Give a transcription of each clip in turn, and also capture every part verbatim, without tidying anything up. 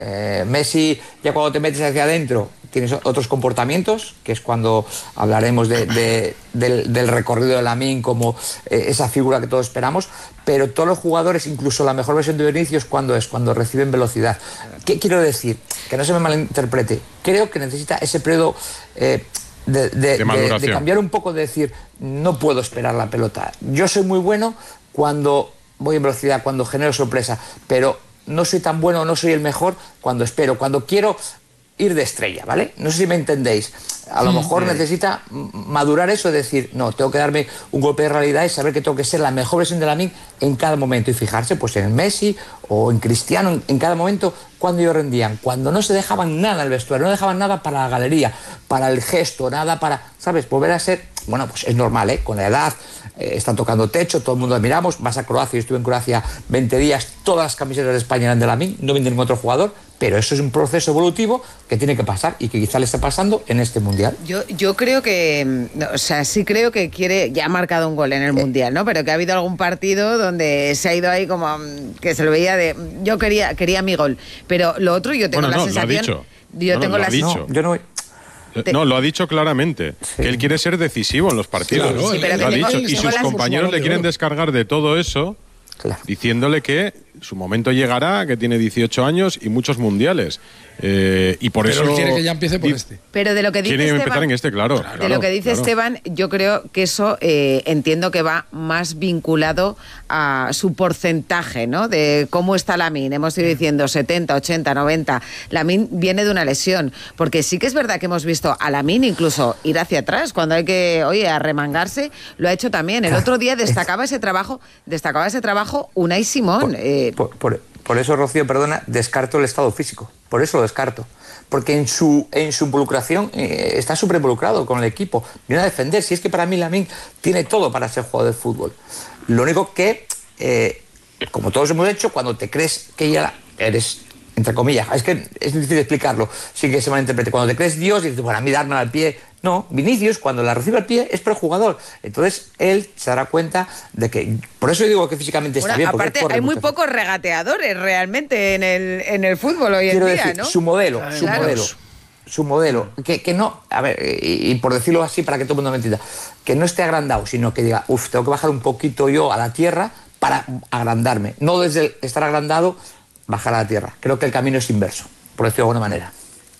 Eh, Messi, ya cuando te metes hacia adentro, tienes otros comportamientos, que es cuando hablaremos de, de, del, del recorrido de Lamine como eh, esa figura que todos esperamos, pero todos los jugadores, incluso la mejor versión de Vinicius, ¿cuándo es? Cuando reciben velocidad. ¿Qué quiero decir? Que no se me malinterprete. Creo que necesita ese periodo eh, de, de, de, de, de cambiar un poco, de decir, no puedo esperar la pelota. Yo soy muy bueno cuando voy en velocidad, cuando genero sorpresa, pero no soy tan bueno, no soy el mejor cuando espero, cuando quiero ir de estrella, ¿vale? No sé si me entendéis. A lo mejor necesita madurar eso, es decir, no, tengo que darme un golpe de realidad y saber que tengo que ser la mejor versión de Lamine en cada momento y fijarse pues en Messi o en Cristiano, en, en cada momento cuando ellos rendían, cuando no se dejaban nada en el vestuario, no dejaban nada para la galería, para el gesto, nada para, ¿sabes? Volver a ser, bueno, pues es normal, ¿eh? Con la edad, eh, están tocando techo, todo el mundo admiramos, vas a Croacia, yo estuve en Croacia veinte días, todas las camisetas de España eran de Lamine, no vende ningún otro jugador, pero eso es un proceso evolutivo que tiene que pasar y que quizá le está pasando en este Mundial. Yo, yo creo que, o sea, sí creo que quiere, ya ha marcado un gol en el eh. Mundial, ¿no? Pero que ha habido algún partido donde se ha ido ahí como que se lo veía de, yo quería quería mi gol, pero lo otro yo tengo bueno, la no, sensación... Lo ha dicho. Yo no, tengo no, la lo ha dicho. No, yo no... Te... No, lo ha dicho claramente, sí. Que él quiere ser decisivo en los partidos. Claro, sí, pero lo ha tengo, dicho. Y sus compañeros le quieren descargar de todo eso, claro, diciéndole que su momento llegará, que tiene dieciocho años y muchos mundiales. Eh, y por pero eso él quiere que ya empiece por este. Pero de lo que dice quiere Esteban, empezar en este, claro. De claro, lo que dice claro. Esteban, yo creo que eso eh, entiendo que va más vinculado a su porcentaje, ¿no? De cómo está Lamine. Hemos ido diciendo setenta, ochenta, noventa. Lamine viene de una lesión. Porque sí que es verdad que hemos visto a Lamine incluso ir hacia atrás. Cuando hay que, oye, arremangarse, lo ha hecho también. El otro día destacaba ese trabajo, destacaba ese trabajo Unai Simón. Por, eh, por, por, por eso, Rocío, perdona, descarto el estado físico. Por eso lo descarto. Porque en su, en su involucración eh, está súper involucrado con el equipo. Viene a defender. Si es que para mí Lamine tiene todo para ser jugador de fútbol. Lo único que, eh, como todos hemos hecho, cuando te crees que ya eres, entre comillas, es que es difícil explicarlo, sin que se malinterprete. Cuando te crees Dios y dices, bueno, a mí darme al pie... No, Vinicius, cuando la recibe al pie, es prejugador. Entonces, él se dará cuenta de que... Por eso digo que físicamente está bueno, bien. Aparte, hay muy pocos regateadores realmente en el, en el fútbol hoy Quiero en día, decir, ¿no? Su modelo, claro. su modelo. Su modelo. Que, que no... A ver, y, y por decirlo así, para que todo el mundo me entienda, que no esté agrandado, sino que diga, uff, tengo que bajar un poquito yo a la tierra para agrandarme. No desde el estar agrandado, bajar a la tierra. Creo que el camino es inverso, por decirlo de alguna manera.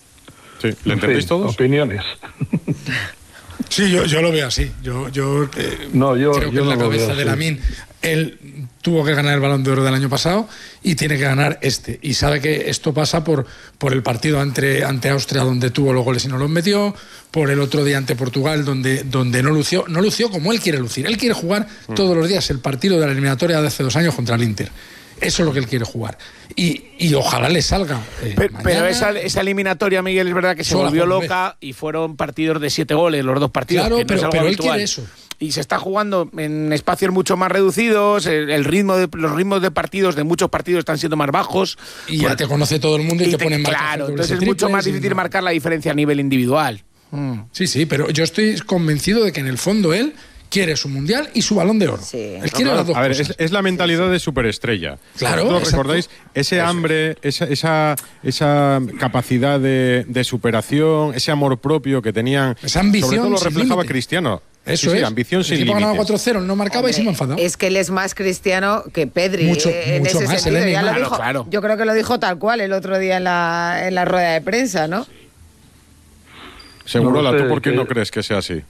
Sí, ¿lo entendéis sí, todos? Opiniones. Sí, yo, yo lo veo así. Yo, yo, eh, no, yo creo que yo en no la cabeza veo de así. Lamine, él tuvo que ganar el Balón de Oro del año pasado y tiene que ganar este. Y sabe que esto pasa por, por el partido ante, ante Austria, donde tuvo los goles y no los metió, por el otro día ante Portugal, donde, donde no lució, no lució como él quiere lucir. Él quiere jugar mm. todos los días el partido de la eliminatoria de hace dos años contra el Inter. Eso es lo que él quiere jugar. Y, y ojalá le salga. Eh, pero pero esa, esa eliminatoria, Miguel, es verdad que se volvió loca y fueron partidos de siete goles los dos partidos. Claro, que no pero, es algo pero él habitual. quiere eso. Y se está jugando en espacios mucho más reducidos, el, el ritmo de, los ritmos de partidos, de muchos partidos están siendo más bajos. Y ya te conoce todo el mundo y, y te, te ponen marcas. Claro, entonces es mucho más difícil no. marcar la diferencia a nivel individual. Mm. Sí, sí, pero yo estoy convencido de que en el fondo él quiere su mundial y su Balón de Oro. Sí. Él no, quiere claro. las dos A ver, cosas. es, es la mentalidad de superestrella. Claro. ¿Vosotros recordáis ese Eso hambre, esa, esa, esa capacidad de, de superación, ese amor propio que tenían? Esa ambición. Sobre todo lo sin reflejaba límite. Cristiano. Eso sí, es. Sí, ambición sin límites. El equipo ganaba cuatro cero, no marcaba Hombre, y se me enfadaba. Es que él es más cristiano que Pedri. Mucho, eh, en mucho ese más. sentido. Ya lo claro, dijo, claro. Yo creo que lo dijo tal cual el otro día en la, en la rueda de prensa, ¿no? Segurola, no sé, ¿tú por qué que... no crees que sea así?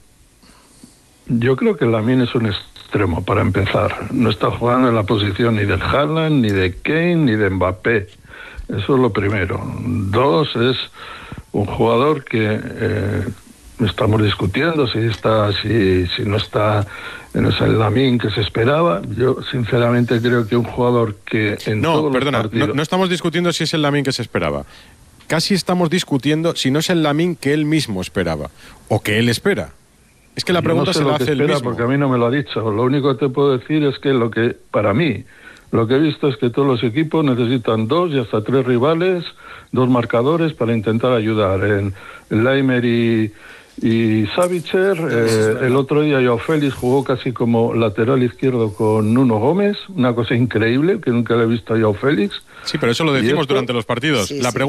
Yo creo que Lamine es un extremo, para empezar. No está jugando en la posición ni del Haaland, ni de Kane, ni de Mbappé. Eso es lo primero. Dos, es un jugador que eh, estamos discutiendo si está, si, si no está en ese Lamine que se esperaba. Yo, sinceramente, creo que un jugador que en No, todos perdona, los partidos... no, no estamos discutiendo si es el Lamine que se esperaba. Casi estamos discutiendo si no es el Lamine que él mismo esperaba o que él espera. Es que la pregunta no sé se la lo que hace él espera, mismo. porque a mí no me lo ha dicho. Lo único que te puedo decir es que lo que, para mí, lo que he visto es que todos los equipos necesitan dos y hasta tres rivales, dos marcadores para intentar ayudar. En Leimer y, y Savitzer, eh, el otro día Joao Félix jugó casi como lateral izquierdo con Nuno Gómez, una cosa increíble que nunca le he visto a Joao Félix. Sí, pero eso lo decimos esto, durante los partidos. Sí, la sí. pregunta